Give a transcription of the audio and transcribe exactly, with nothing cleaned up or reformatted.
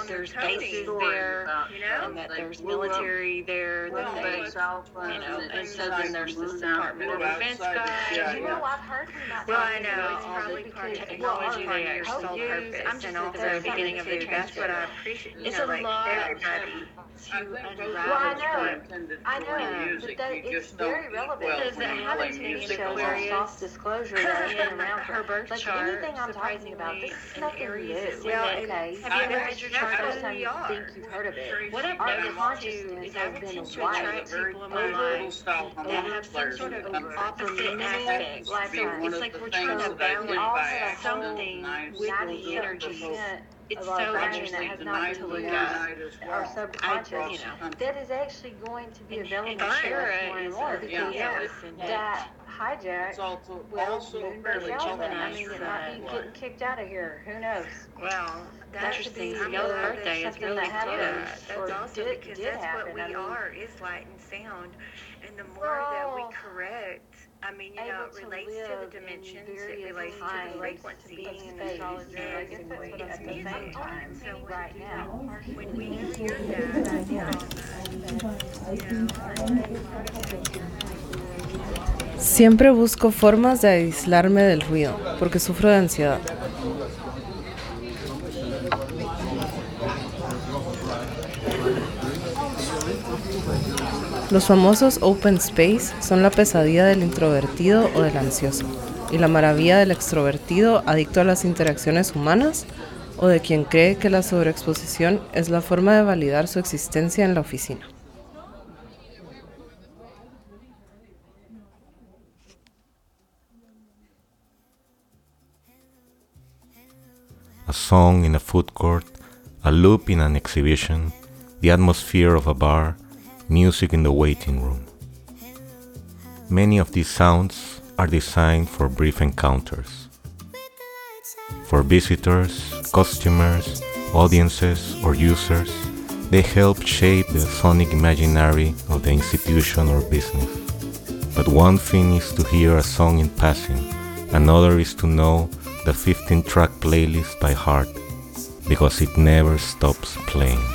there's Tony bases stories there, about, you know, um, and that they there's blew up military there, that one they, base alpha, you know, and and it so then there's this blew down Department of two Defense outside the guy. C I A. You know, I've heard from that. Well, I time, know, you it's probably part of because- well, technology part they of actually your use, purpose, I'm just and at all the the very something beginning of to the transfer. That's what I appreciate, you It's know, a like lot. everybody I to think both unravel. Well, I of know. us were intended I to know, play but music. that You it's just don't very eat relevant. well Because when it you happens play to me in music shows shows where on it alone. soft disclosure that's been around for her birth like chart, anything I'm talking about. This is surprisingly, nothing in new. Aries, Well, okay. okay. Have you ever had your chart First who time we you are? think you've heard of it. What I've Our noticed too consciousness is I has would been tend to wired attract Very people in my versatile life style that harmonica have some players sort who of come from. opposite That aspect. happens to Like be that. one It's of like the we're things trying to that I did We all balance by had a accident, something and I with still the do it energy. for folks. It's of our so brain interesting. that has Tonight not to and look tomorrow at night as our well. subconscious. I, you know, That is actually going to be And, available and to us Shara more and is more a because Yeah. Venus and that hijack It's also, will also moon fairly back out. I Gemini mean, it for might be that. getting kicked out of here. Who knows? Well, That that's could interesting. be So y'all's uh, birthday is something really that good. happens That's or awesome did, because did that's happen. what we I mean, are is light and sound, and the more We're that we all correct, I mean, you know, able it to relates to live the in dimensions, it various relates to times the to frequencies, being an astrologer. I and guess that's what I'm it's at the same music. time So when, right now. when we hear that, you Siempre busco formas de aislarme del ruido, porque sufro de ansiedad. Los famosos open space son la pesadilla del introvertido o del ansioso, y la maravilla del extrovertido adicto a las interacciones humanas o de quien cree que la sobreexposición es la forma de validar su existencia en la oficina. A song in a food court, a loop in an exhibition, the atmosphere of a bar, music in the waiting room. Many of these sounds are designed for brief encounters. For visitors, customers, audiences, or users, they help shape the sonic imaginary of the institution or business. But one thing is to hear a song in passing, another is to know the fifteen track playlist by heart, because it never stops playing.